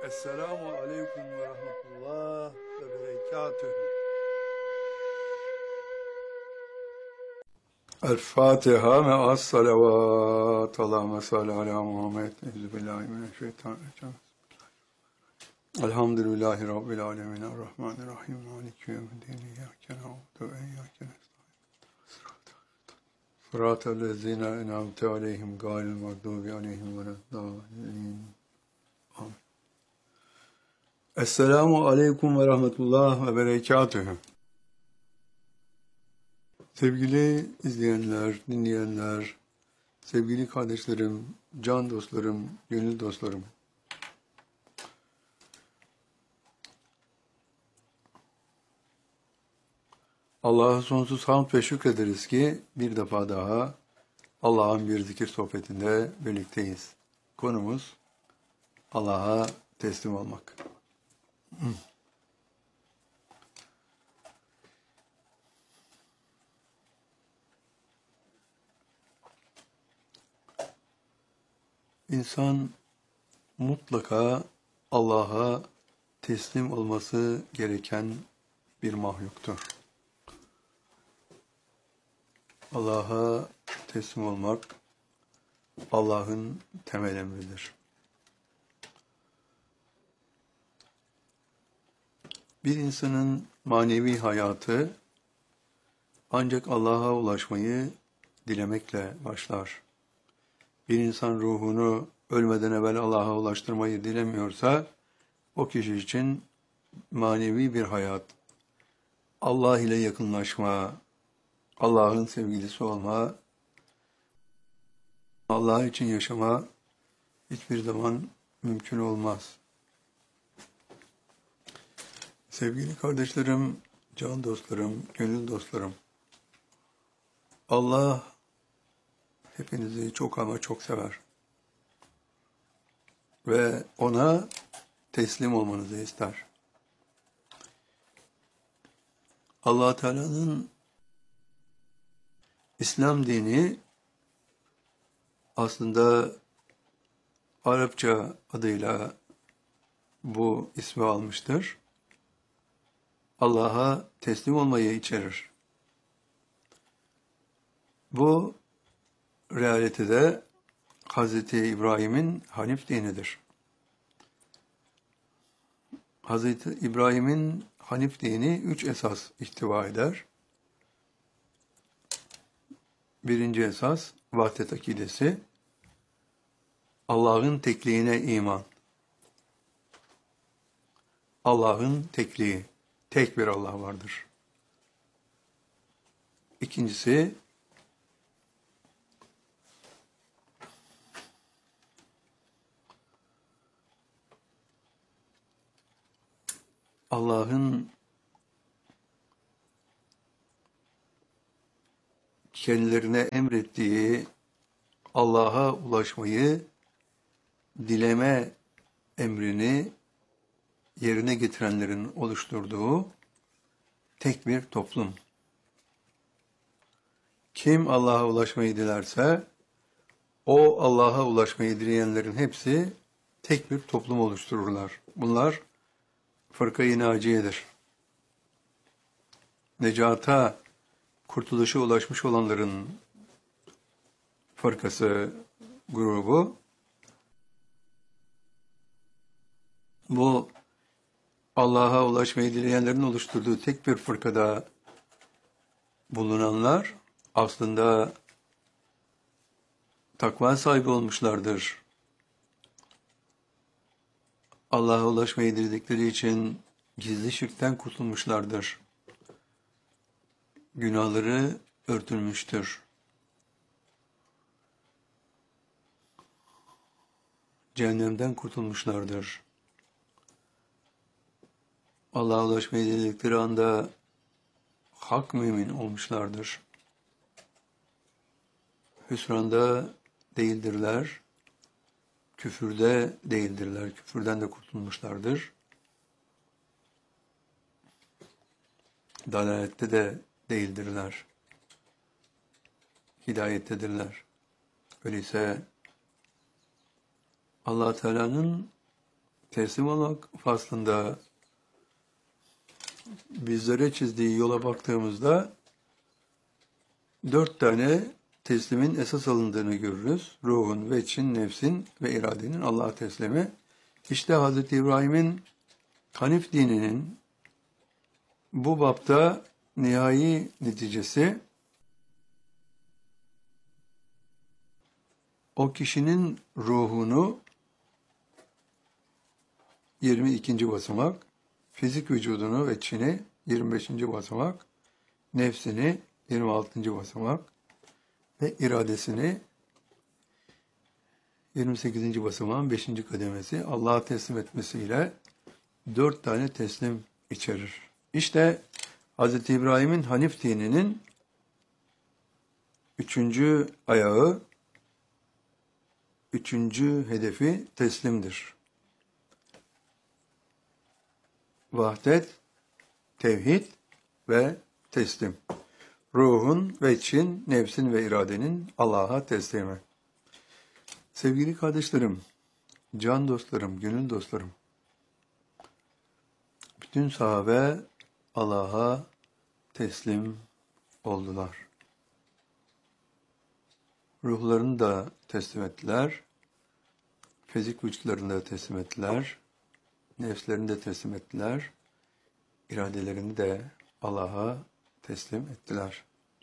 Esselamu Aleyküm ve Rahmetullah ve Berekatühü. El Fatiha ve as salavat. Allahümme salli ala Muhammed. Euzubillahimineşşeytanirracim. Elhamdülillahi Rabbil alemin. Errahmanirrahim. Maliki yevmiddin. İyyâke na'budu ve iyyâke nestaîn. Sıratellezîne en'amte aleyhim gâyril mağdûbi aleyhim veleddâllîn. Amin. Esselamu Aleyküm ve Rahmetullah ve Berekatühü. Sevgili izleyenler, dinleyenler, sevgili kardeşlerim, can dostlarım, gönül dostlarım. Allah'a sonsuz hamd ve şükrederiz ki bir defa daha Allah'ın bir zikir sohbetinde birlikteyiz. Konumuz Allah'a teslim olmak. İnsan mutlaka Allah'a teslim olması gereken bir mahluktur. Allah'a teslim olmak Allah'ın temel emridir. Bir insanın manevi hayatı ancak Allah'a ulaşmayı dilemekle başlar. Bir insan ruhunu ölmeden evvel Allah'a ulaştırmayı dilemiyorsa, o kişi için manevi bir hayat, Allah ile yakınlaşma, Allah'ın sevgilisi olma, Allah için yaşama hiçbir zaman mümkün olmaz. Sevgili kardeşlerim, can dostlarım, gönül dostlarım, Allah hepinizi çok ama çok sever. Ve ona teslim olmanızı ister. Allah Teala'nın İslam dini aslında Arapça adıyla bu ismi almıştır. Allah'a teslim olmayı içerir. Bu realitede Hz. İbrahim'in Hanif dinidir. Hz. İbrahim'in Hanif dini 3 esas ihtiva eder. Birinci esas vahdet akidesi, Allah'ın tekliğine iman. Allah'ın tekliği, tek bir Allah vardır. İkincisi, Allah'ın kendilerine emrettiği Allah'a ulaşmayı dileme emrini yerine getirenlerin oluşturduğu tek bir toplum. Kim Allah'a ulaşmayı dilerse, o Allah'a ulaşmayı dileyenlerin hepsi tek bir toplum oluştururlar. Bunlar Fırka-i Naciye'dir. Necata, kurtuluşa ulaşmış olanların fırkası, grubu. Bu Allah'a ulaşmayı dileyenlerin oluşturduğu tek bir fırkada bulunanlar aslında takva sahibi olmuşlardır. Allah'a ulaşmayı diledikleri için gizli şirkten kurtulmuşlardır. Günahları örtülmüştür. Cehennemden kurtulmuşlardır. Allah'a ulaşmayı diledikleri anda hak mümin olmuşlardır. Hüsranda değildirler, küfürde değildirler, küfürden de kurtulmuşlardır. Dalalette de değildirler, hidayettedirler. Öyleyse Allah Teala'nın teslim olmak faslında bizlere çizdiği yola baktığımızda 4 tane teslimin esas alındığını görürüz. Ruhun, veçin, nefsin ve iradenin Allah'a teslimi. İşte Hz. İbrahim'in Hanif dininin bu bapta nihai neticesi o kişinin ruhunu 22. basamak, fizik vücudunu ve çini 25. basamak, nefsini 26. basamak ve iradesini 28. basamağın 5. kademesi Allah'a teslim etmesiyle 4 tane teslim içerir. İşte Hz. İbrahim'in Hanif dininin 3. ayağı, 3. hedefi teslimdir. Vahdet, tevhid ve teslim. Ruhun, veçin, nefsin ve iradenin Allah'a teslimi. Sevgili kardeşlerim, can dostlarım, gönül dostlarım, bütün sahabe Allah'a teslim oldular. Ruhlarını da teslim ettiler, fizik vücutlarını da teslim ettiler, nefslerini de teslim ettiler, iradelerini de Allah'a teslim ettiler.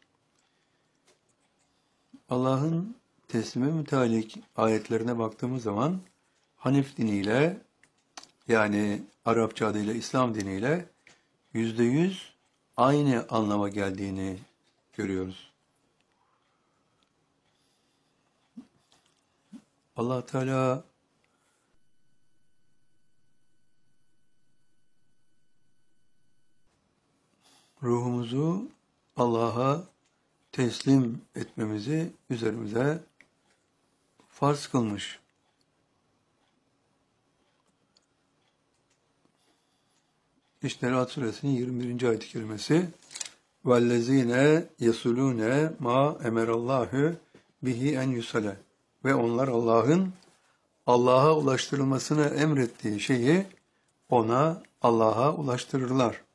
Allah'ın teslime müteallik ayetlerine baktığımız zaman Hanif diniyle, yani Arapça adıyla İslam diniyle %100 aynı anlama geldiğini görüyoruz. Allah Teala ruhumuzu Allah'a teslim etmemizi üzerimize farz kılmış. İşte Ra'd suresinin 21. ayet-i kerimesi وَالَّذ۪ينَ يَسُلُونَ مَا اَمَرَ اللّٰهُ بِهِ اَنْ يُسَلَ Ve onlar Allah'a ulaştırılmasını emrettiği şeyi Allah'a ulaştırırlar.